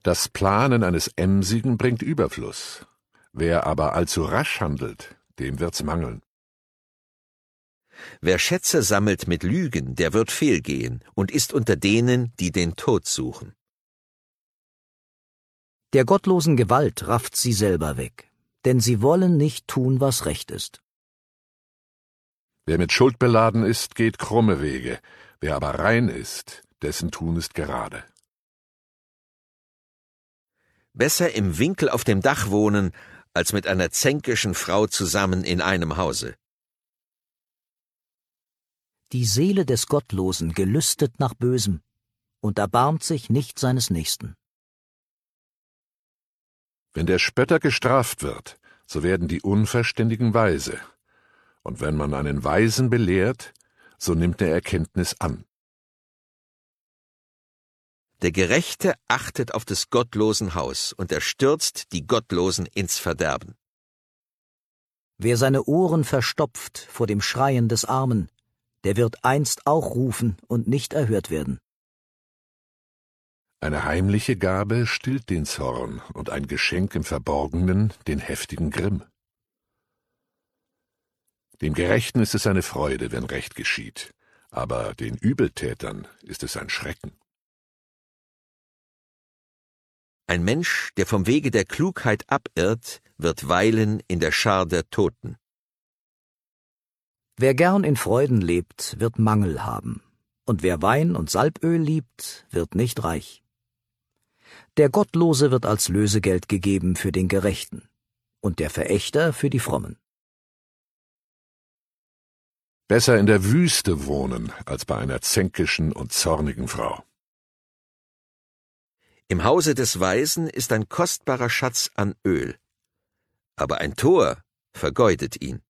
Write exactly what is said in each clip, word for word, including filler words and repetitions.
Das Planen eines Emsigen bringt Überfluss. Wer aber allzu rasch handelt, dem wird's mangeln. Wer Schätze sammelt mit Lügen, der wird fehlgehen und ist unter denen, die den Tod suchen. Der gottlosen Gewalt rafft sie selber weg, denn sie wollen nicht tun, was recht ist. Wer mit Schuld beladen ist, geht krumme Wege, wer aber rein ist, dessen Tun ist gerade. Besser im Winkel auf dem Dach wohnen, als mit einer zänkischen Frau zusammen in einem Hause. Die Seele des Gottlosen gelüstet nach Bösem und erbarmt sich nicht seines Nächsten. Wenn der Spötter gestraft wird, so werden die Unverständigen weise. Und wenn man einen Weisen belehrt, so nimmt er Erkenntnis an. Der Gerechte achtet auf des Gottlosen Haus, und er stürzt die Gottlosen ins Verderben. Wer seine Ohren verstopft vor dem Schreien des Armen, der wird einst auch rufen und nicht erhört werden. Eine heimliche Gabe stillt den Zorn und ein Geschenk im Verborgenen den heftigen Grimm. Dem Gerechten ist es eine Freude, wenn Recht geschieht, aber den Übeltätern ist es ein Schrecken. Ein Mensch, der vom Wege der Klugheit abirrt, wird weilen in der Schar der Toten. Wer gern in Freuden lebt, wird Mangel haben, und wer Wein und Salböl liebt, wird nicht reich. Der Gottlose wird als Lösegeld gegeben für den Gerechten, und der Verächter für die Frommen. Besser in der Wüste wohnen, als bei einer zänkischen und zornigen Frau. Im Hause des Weisen ist ein kostbarer Schatz an Öl, aber ein Tor vergeudet ihn.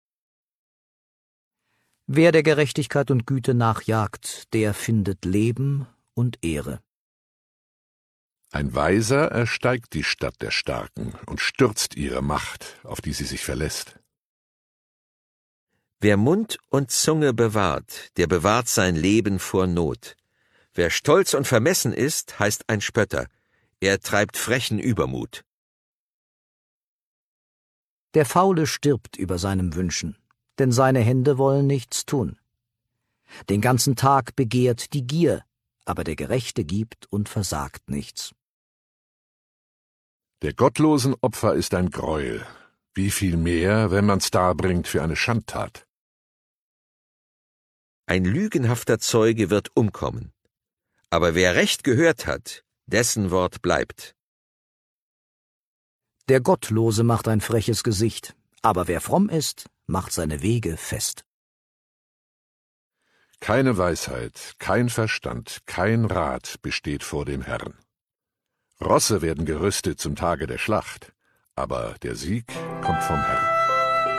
Wer der Gerechtigkeit und Güte nachjagt, der findet Leben und Ehre. Ein Weiser ersteigt die Stadt der Starken und stürzt ihre Macht, auf die sie sich verlässt. Wer Mund und Zunge bewahrt, der bewahrt sein Leben vor Not. Wer stolz und vermessen ist, heißt ein Spötter. Er treibt frechen Übermut. Der Faule stirbt über seinem Wünschen, denn seine Hände wollen nichts tun. Den ganzen Tag begehrt die Gier, aber der Gerechte gibt und versagt nichts. Der gottlosen Opfer ist ein Greuel. Wie viel mehr, wenn man's darbringt für eine Schandtat. Ein lügenhafter Zeuge wird umkommen. Aber wer Recht gehört hat, dessen Wort bleibt. Der Gottlose macht ein freches Gesicht, aber wer fromm ist, macht seine Wege fest. Keine Weisheit, kein Verstand, kein Rat besteht vor dem Herrn. Rosse werden gerüstet zum Tage der Schlacht, aber der Sieg kommt vom Herrn.